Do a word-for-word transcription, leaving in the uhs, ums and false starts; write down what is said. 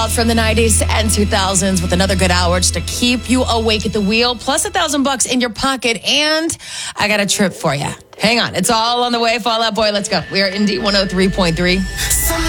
From the nineties and two thousands with another good hour just to keep you awake at the wheel, plus a thousand bucks in your pocket, and I got a trip for you. Hang on, it's all on the way. Fall Out Boy, let's go. We are Indy one oh three point three.